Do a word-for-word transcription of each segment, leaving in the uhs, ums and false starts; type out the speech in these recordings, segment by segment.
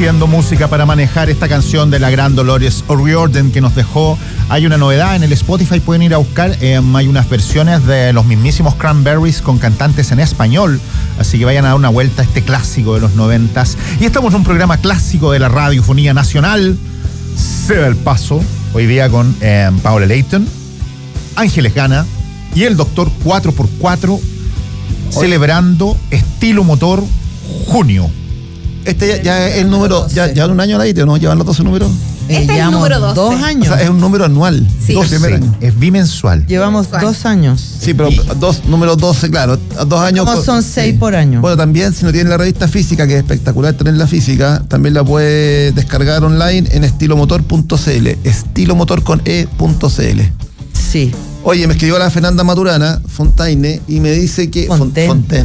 haciendo música para manejar esta canción de la gran Dolores O'Riordan que nos dejó. Hay una novedad en el Spotify, pueden ir a buscar, eh, hay unas versiones de los mismísimos Cranberries con cantantes en español, así que vayan a dar una vuelta a este clásico de los noventas. Y estamos en un programa clásico de la radiofonía nacional, Se da el Paso, hoy día con eh, Paola Layton, Ángeles Gana y el doctor cuatro por cuatro, celebrando Estilo Motor Junio. Este ya, ya es el número, ya llevan un año al aire, ¿no? ¿Llevan los doce números? Este Eh, es el número doce. Dos años. O sea, es un número anual. Sí. doce Sí, años. es bimensual. Llevamos Mensual. dos años. Sí, pero dos, número doce, claro. Dos años. Como con- son seis sí. por año. Bueno, también, si no tienen la revista física, que es espectacular tener la física, también la puede descargar online en estilomotor punto c l. Estilomotor con e punto c l. Sí. Oye, me escribió la Fernanda Maturana, Fontaine, y me dice que. Fontaine. Fontaine.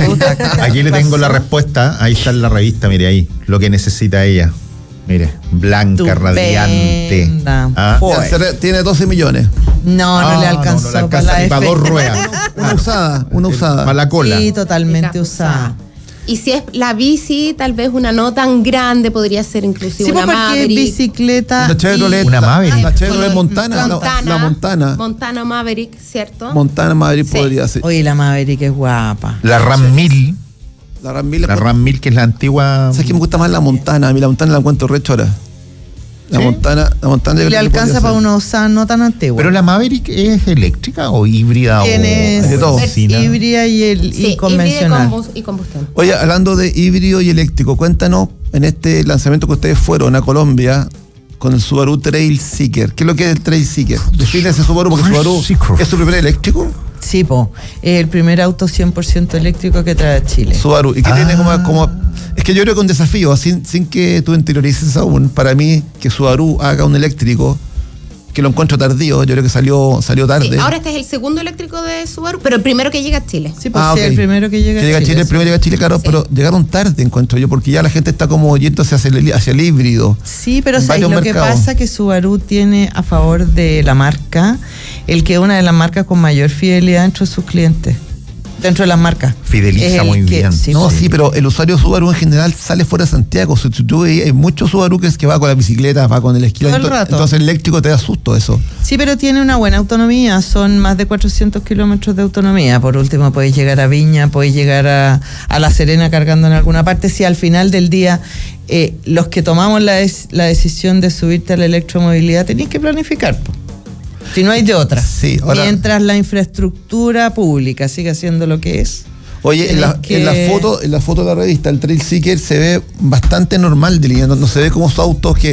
Aquí le tengo la respuesta, ahí está en la revista, mire ahí, lo que necesita ella. Mire, blanca, Estupenda. radiante. ¿Ah? Fue. Se re- Tiene doce millones. No, no Ah, le alcanzó, no, no le alcanza para ni la para F. dos ruedas. Una usada, una usada. Para la cola. Sí, totalmente usada. Y si es la bici, tal vez una no tan grande, podría ser inclusive Sí, una porque Maverick. bicicleta. La Chevrolet. y- Una Maverick. La Chevrolet Montana. la- Montana, La Montana. Montana Maverick, ¿cierto? Montana Madrid Sí. podría ser. Oye, la Maverick es guapa. La RAM mil, La Ram mil. la RAM mil que es la antigua. ¿Sabes que me gusta más la Montana? A mí la Montana la encuentro re chora. La ¿Sí? Montana, la Montana yo Le creo que alcanza podría para ser. una usada no tan antigua. Pero la Maverick es eléctrica o híbrida Tiene o de todo. benzina? híbrida y, el, Sí, y convencional. híbrido y combus- y combustión. Oye, hablando de híbrido y eléctrico, cuéntanos en este lanzamiento que ustedes fueron a Colombia con el Subaru Trail Seeker. ¿Qué es lo que es el Trail Seeker? Define ese Subaru, porque Trail Subaru Seeker. es su primer eléctrico. Sí, po. Es el primer auto cien por ciento eléctrico que trae a Chile. Subaru. Y que Ah. tiene como, como. Es que yo creo que un desafío, sin, sin que tú interiorices aún, para mí, que Subaru haga un eléctrico, que lo encuentro tardío, yo creo que salió, salió tarde. Sí, ahora este es el segundo eléctrico de Subaru, pero el primero que llega a Chile. Sí, pues Ah, sí, ok. el primero que llega Que llega a Chile, el primero llega a Chile, claro, Sí. pero llegaron tarde, encuentro yo, porque ya la gente está como yéndose hacia el, hacia el híbrido. Sí, pero En ¿sabes? varios Lo que mercados. pasa es que Subaru tiene a favor de la marca el que es una de las marcas con mayor fidelidad dentro de sus clientes. Dentro de las marcas. Fideliza Es el muy que- bien. sí, No, pues. sí, pero el usuario Subaru en general sale fuera de Santiago. Si tú ves, hay muchos Subaru que, es que va con la bicicleta, va con el esquí. Todo el ento- rato. Entonces el eléctrico te da susto eso. Sí, pero tiene una buena autonomía, son más de cuatrocientos kilómetros de autonomía. Por último, puedes llegar a Viña, puedes llegar a, a La Serena cargando en alguna parte. Si al final del día, eh, los que tomamos la, des- la decisión de subirte a la electromovilidad, tenéis que planificar, po. Si no hay de otra. Sí, ahora- Mientras la infraestructura pública siga siendo lo que es. Oye, en la, Tienes en la que- foto, en la foto de la revista, el Trail Seeker se ve bastante normal de línea, no, no se ve como esos autos que